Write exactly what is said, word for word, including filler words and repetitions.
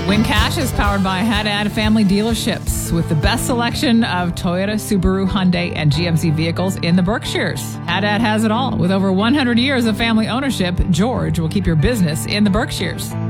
Win Cash is powered by Haddad Family Dealerships with the best selection of Toyota, Subaru, Hyundai, and G M C vehicles in the Berkshires. Haddad has it all. With over one hundred years of family ownership, George will keep your business in the Berkshires.